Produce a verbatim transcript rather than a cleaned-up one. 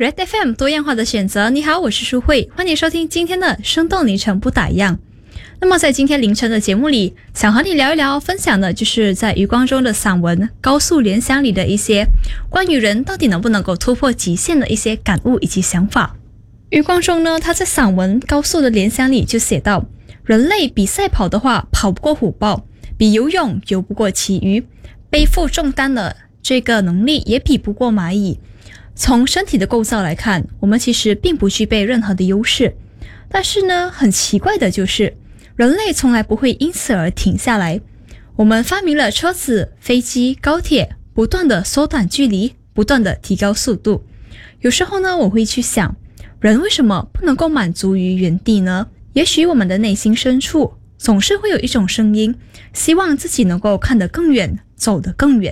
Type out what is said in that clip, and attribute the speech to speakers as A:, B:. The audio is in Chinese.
A: Red F M 多样化的选择。你好，我是舒慧，欢迎收听今天的生动凌晨不打烊。那么在今天凌晨的节目里，想和你聊一聊，分享的就是在余光中的散文《高速联想》里的一些关于人到底能不能够突破极限的一些感悟以及想法。余光中呢，他在散文《高速的联想》里就写到，人类比赛跑的话跑不过虎豹，比游泳游不过旗鱼，背负重担的这个能力也比不过蚂蚁。从身体的构造来看，我们其实并不具备任何的优势，但是呢，很奇怪的就是人类从来不会因此而停下来。我们发明了车子、飞机、高铁，不断的缩短距离，不断的提高速度。有时候呢，我会去想，人为什么不能够满足于原地呢？也许我们的内心深处总是会有一种声音，希望自己能够看得更远，走得更远。